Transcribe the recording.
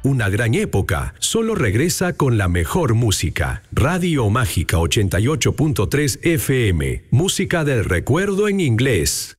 una gran época, solo regresa con la mejor música. Radio Mágica 88.3 FM. Música del recuerdo en inglés.